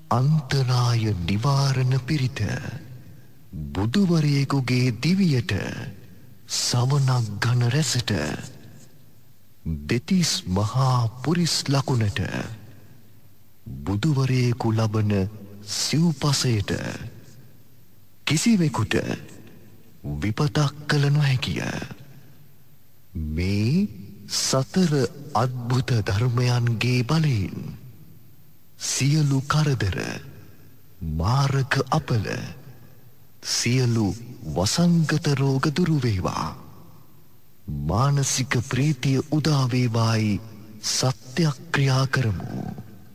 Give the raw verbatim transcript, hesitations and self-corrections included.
අන්තරාය නිවාරණ පිරිත බුදුවරයෙකුගේ දිවියට සවනක් ඝන රැසට දෙතිස් මහා පුරිස් ලකුණට බුදුවරයෙකු ලබන සිව්පසයට කිසිවෙකුට විපතක් කළ නොහැකිය. මේ සතර අද්භුත ධර්මයන්ගේ බලයෙන් සියලු කරදර මාරක අපල සියලු වසංගත රෝග දුරු වේවා. මානසික ප්‍රීතිය උදා වේවායි සත්‍යක්‍රියා කරමු.